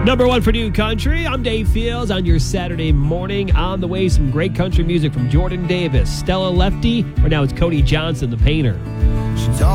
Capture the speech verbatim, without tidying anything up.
Number one for New Country. I'm Dave Fields on your Saturday morning. On the way, some great country music from Jordan Davis, Stella Lefty, or now it's Cody Johnson, the painter.